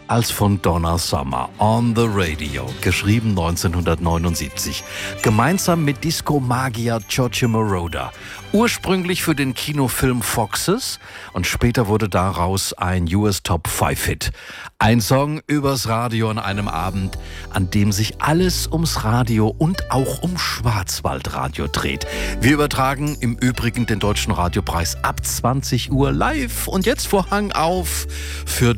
als von Donna Summer. On the Radio, geschrieben 1979. Gemeinsam mit Disco-Magier Giorgio Moroder. Ursprünglich für den Kinofilm Foxes und später wurde daraus ein US Top 5 Hit. Ein Song übers Radio an einem Abend, an dem sich alles ums Radio und auch um Schwarzwaldradio dreht. Wir übertragen im Übrigen den Deutschen Radiopreis ab 20 Uhr live. Und jetzt Vorhang auf für